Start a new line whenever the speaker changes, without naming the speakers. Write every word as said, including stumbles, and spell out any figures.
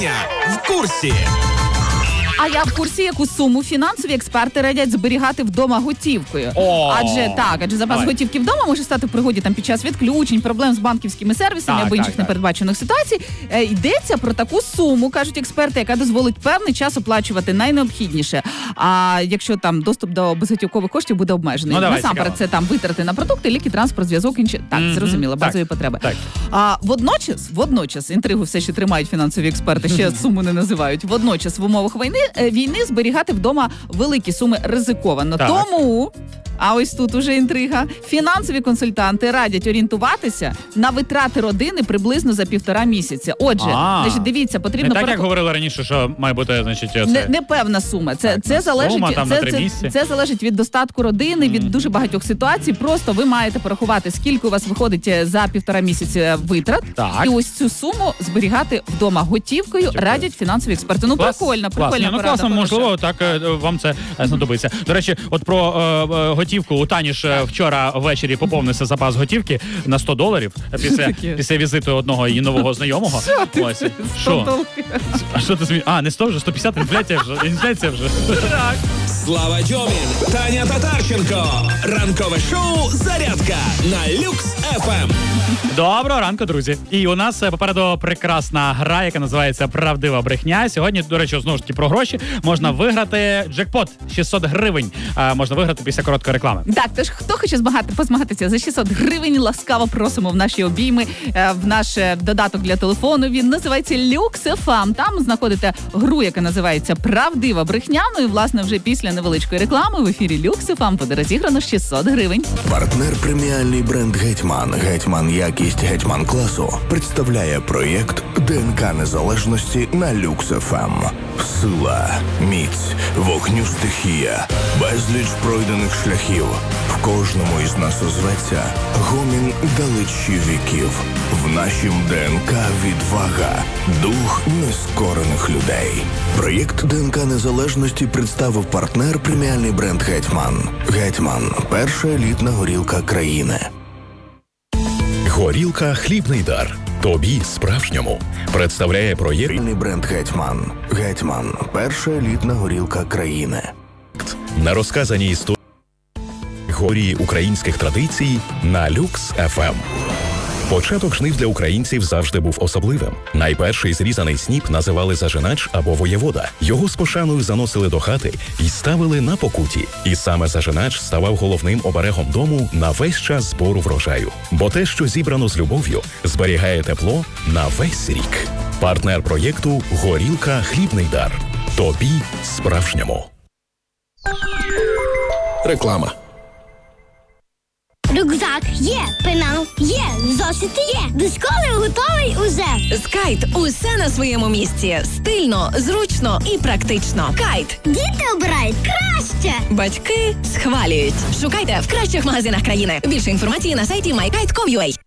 Таня в курсі.
А я в курсі, яку суму фінансові експерти радять зберігати вдома готівкою.
О!
Адже так, адже запас
Давай.
готівки вдома може стати в пригоді там під час відключень, проблем з банківськими сервісами
Так,
або інших
так, так.
непередбачених ситуацій. Е, йдеться про таку суму, кажуть експерти, яка дозволить певний час оплачувати найнеобхідніше. А якщо там доступ до безготівкових коштів буде обмежений.
Ну, давай,
насамперед, це там витрати на продукти, ліки, транспорт, зв'язок, інші. Так,
Мгм.
зрозуміло,
Так,
базові потреби.
так.
А водночас, водночас, інтригу все ще тримають фінансові експерти, ще суму не називають. Водночас в умовах війни, е, війни зберігати вдома великі суми ризиковано.
Так.
Тому, а ось тут уже інтрига, фінансові консультанти радять орієнтуватися на витрати родини приблизно за півтора місяця. Отже,
А.
значить, дивіться,
Не
потрібно...
так, як
переко-
говорили раніше, що має бути, значить, оце.
Не, не певна сума. Це,
Так,
це, залежить,
сума, там, на
це,
три
це,
місяці.
це залежить від достатку родини, від
Мгм.
дуже багатьох ситуацій. Просто ви маєте порахувати, скільки у вас виходить е, за півтора місяця витрат.
Так.
І ось цю суму зберігати вдома готівкою
Дякую.
радять фінансові експерти. Ну,
Клас,
прикольно,
клас.
прикольно.
Ні, ну класно, можливо, так е, вам це е, знадобиться. До речі, от про е, е, готівку. У Тані ж е, вчора ввечері поповнився запас готівки на сто доларів після,
таке?
після візиту одного її нового знайомого.
Що ти?
Ось. Що? А що ти змі... А, не сто вже, сто п'ятдесят, інфляція вже. Інфляція вже. Так.
Слава Дьомін, Таня Татарченко. Ранкове шоу «Зарядка» на Люкс еф ем.
Доброго ранку, друзі. І у нас е, попереду прекрасна гра, яка називається «Правдива брехня». Сьогодні, до речі, знову ж таки про гроші. Можна виграти джекпот шістсот гривень. Е, можна виграти після короткої реклами.
Так, тож хто хоче змагати, позмагатися за шістсот гривень, ласкаво просимо в наші обійми, е, в наш е, додаток для телефону. Він називається Люкс еф ем. Там знаходите гру, яка називається «Правдива брехня». Ну і, власне, вже після невеличкої реклами в ефірі Люкс еф ем буде розіграно шістсот гривень.
Партнер преміальний бренд «Гетьман». «Гетьман» якість «Гетьман» класу представляє проєкт ДНК незалежності на Люкс еф ем. Сила, міць, вогню стихія, безліч пройдених шляхів. В кожному із нас озветься гомін далечі віків. В нашім ДНК відвага, дух нескорених людей. Проєкт ДНК незалежності представив партнер преміальний бренд «Гетьман». «Гетьман» – перша елітна горілка країни.
Горілка «Хлібний дар». Тобі справжньому. Представляє проєкт
Преміальний бренд «Гетьман». «Гетьман» – перша елітна горілка країни.
на розказані історії горії українських традицій на Люкс еф ем. Початок жнив для українців завжди був особливим. Найперший зрізаний сніп називали зажинач або воєвода. Його з пошаною заносили до хати і ставили на покуті. І саме зажинач ставав головним оберегом дому на весь час збору врожаю. Бо те, що зібрано з любов'ю, зберігає тепло на весь рік. Партнер проєкту «Горілка «Хлібний дар». Тобі справжньому.
Реклама.
Рюкзак є, пенал є, зошити є. До школи готовий уже.
З Кайт усе на своєму місці. Стильно, зручно і практично. Кайт.
Діти обирають краще.
Батьки схвалюють. Шукайте в кращих магазинах країни. Більше інформації на сайті май кайт крапка ком крапка ю а.